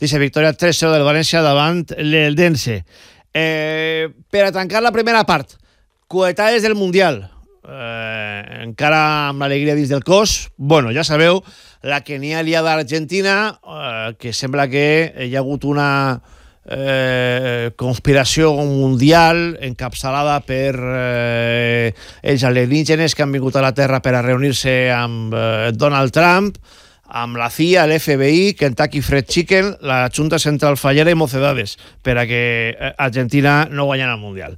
d'aquesta victòria 3-0 del València davant l'Eldense. Per a tancar la primera part, coetades del Mundial, encara amb l'alegria dins del cos. Bueno, ja sabeu, la Kenia liada a Argentina, que sembla que hi ha hagut una conspiració mundial encapçalada per els alienígenes que han vingut a la Terra per a reunir-se amb Donald Trump, amb la CIA, l'FBI, Kentucky Fried Chicken, la Junta Central Fallera i Mocedades, per a que Argentina no guanyara el Mundial.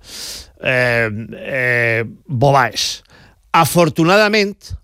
Bobaes. Afortunadament,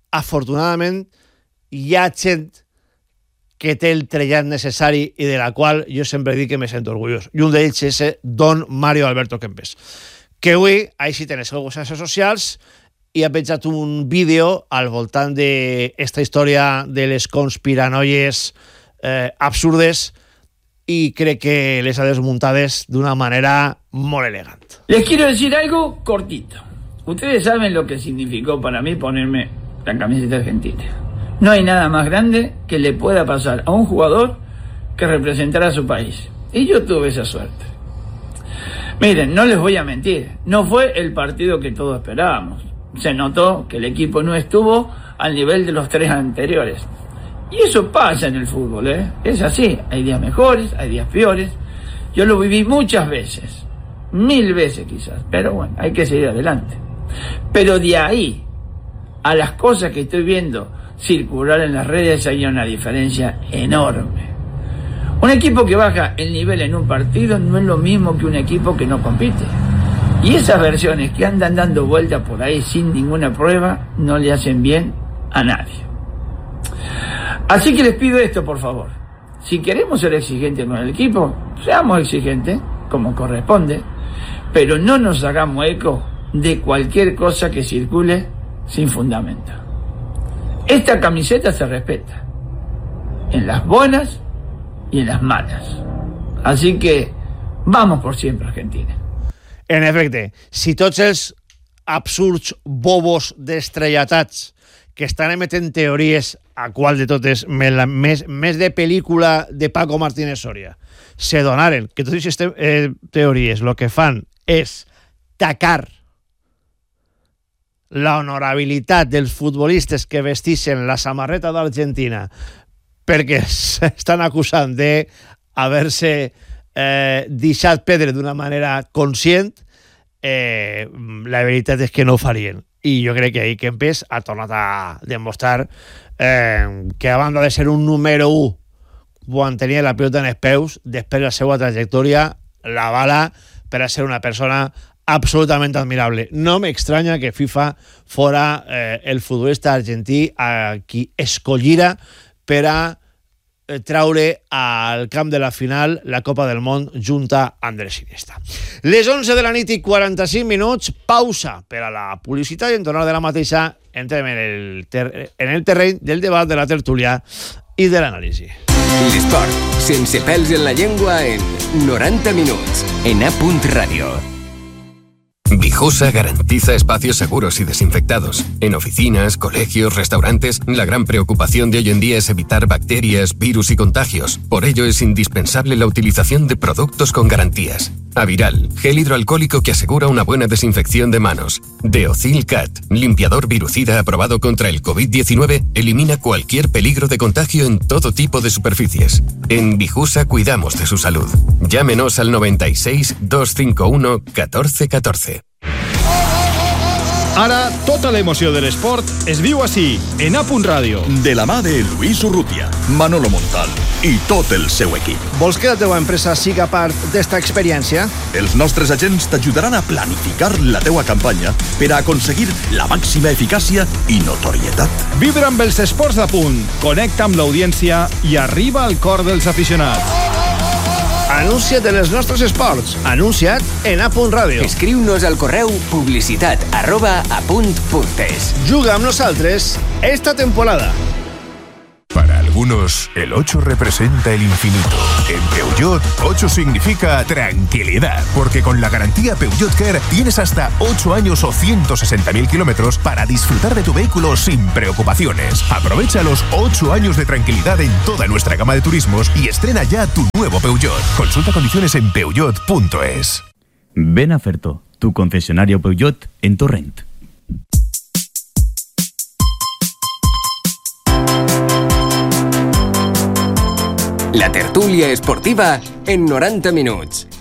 hi ha gent que té el trellat necessari i de la qual jo sempre dic que me sento orgullós. I un d'ells és don Mario Alberto Kempes, que avui, així tens les xarxes socials, i ha penjat un vídeo al voltant d'esta història de les conspiranoies absurdes, y cree que les ha desmontades de una manera muy elegante. Les quiero decir algo cortito. Ustedes saben lo que significó para mí ponerme la camiseta argentina. No hay nada más grande que le pueda pasar a un jugador que representar a su país. Y yo tuve esa suerte. Miren, no les voy a mentir, no fue el partido que todos esperábamos. Se notó que el equipo no estuvo al nivel de los 3 anteriores. Y eso pasa en el fútbol, ¿eh? Es así, hay días mejores, hay días peores. Yo lo viví muchas veces, 1000 veces quizás, pero bueno, hay que seguir adelante. Pero de ahí a las cosas que estoy viendo circular en las redes hay una diferencia enorme. Un equipo que baja el nivel en un partido no es lo mismo que un equipo que no compite. Y esas versiones que andan dando vueltas por ahí sin ninguna prueba no le hacen bien a nadie. Así que les pido esto, por favor. Si queremos ser exigentes con el equipo, seamos exigentes, como corresponde, pero no nos hagamos eco de cualquier cosa que circule sin fundamento. Esta camiseta se respeta, en las buenas y en las malas. Así que vamos por siempre, Argentina. En efecte, si tots els absurds bobos d'estrellatats que estan emetent teories, a qual de totes més de pel·lícula de Paco Martínez Soria, se donaren que totes aquestes teories el que fan és tacar la honorabilitat dels futbolistes que vestixen la samarreta d'Argentina perquè s'estan acusant d'haver-se deixat perdre d'una manera conscient, la veritat és que no ho farien. I jo crec que ahir Kempes ha tornat a demostrar que a banda de ser un número 1 quan tenia la pilota en els peus, després de la seva trajectòria la bala per a ser una persona absolutament admirable. No m'estranya que FIFA fora el futbolista argentí a qui escollira per a traure al camp de la final la Copa del Món junta a Andrés Iniesta. Les 11 de la nit i 45 minuts, pausa per a la publicitat i en tornar de la mateixa entrem en el terreny del debat, de la tertúlia i de l'anàlisi. L'esport, sense pèls en la llengua, en 90 minuts, en A. Radio. Vijosa garantiza espacios seguros y desinfectados. En oficinas, colegios, restaurantes, la gran preocupación de hoy en día es evitar bacterias, virus y contagios. Por ello es indispensable la utilización de productos con garantías. Aviral, gel hidroalcohólico que asegura una buena desinfección de manos. Deocil Cat, limpiador virucida aprobado contra el COVID-19, elimina cualquier peligro de contagio en todo tipo de superficies. En Vijusa cuidamos de su salud. Llámenos al 96 251 1414. Ara, tota l'emoció de l'esport es viu així, en A. Ràdio. De la mà de Luis Urrutia, Manolo Montal i tot el seu equip. Vols que la teva empresa siga part d'esta experiència? Els nostres agents t'ajudaran a planificar la teua campanya per a aconseguir la màxima eficàcia i notorietat. Vibra amb els esports a punt, connecta amb l'audiència i arriba al cor dels aficionats. Anuncia't en els nostres esports. Anuncia't en A. Ràdio. Escriu-nos al correu publicitat@apunt.es. Juga amb nosaltres esta temporada. Para algunos algunos, el 8 representa el infinito. En Peugeot, 8 significa tranquilidad, porque con la garantía Peugeot Care tienes hasta 8 años o 160.000 kilómetros para disfrutar de tu vehículo sin preocupaciones. Aprovecha los 8 años de tranquilidad en toda nuestra gama de turismos y estrena ya tu nuevo Peugeot. Consulta condiciones en peugeot.es. Ven a Ferto, tu concesionario Peugeot en Torrent. La tertúlia esportiva en 90 minuts.